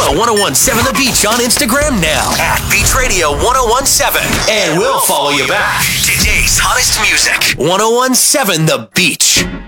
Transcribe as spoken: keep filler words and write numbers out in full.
Follow ten seventeen The Beach on Instagram now at Beach Radio ten seventeen, and we'll follow you back. Today's hottest music. ten seventeen The Beach.